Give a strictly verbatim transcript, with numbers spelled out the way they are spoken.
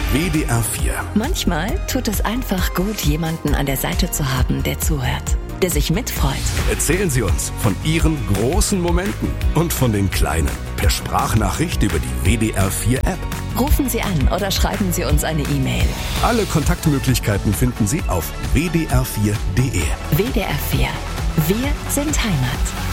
W D R vier. Manchmal tut es einfach gut, jemanden an der Seite zu haben, der zuhört, der sich mitfreut. Erzählen Sie uns von Ihren großen Momenten und von den kleinen. Per Sprachnachricht über die W D R vier App. Rufen Sie an oder schreiben Sie uns eine E-Mail. Alle Kontaktmöglichkeiten finden Sie auf w d r vier punkt d e. W D R vier. Wir sind Heimat.